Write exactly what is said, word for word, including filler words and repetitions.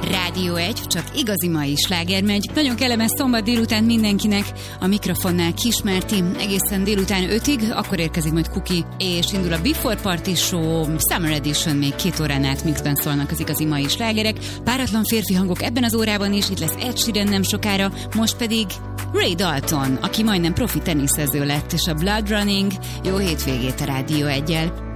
Rádió egy, csak igazi mai sláger megy. Nagyon kellemes szombat délután mindenkinek. A mikrofonnál Kismárti, egészen délután ötig, akkor érkezik majd Kuki, és indul a Before Party Show, Summer Edition, még két órán át mixben szólnak az igazi mai slágerek. Páratlan férfi hangok ebben az órában is, itt lesz Ed Sheeran nem sokára, most pedig Ray Dalton, aki majdnem profi teniszező lett, és a Blood Running. Jó hétvégét a Rádió egyel.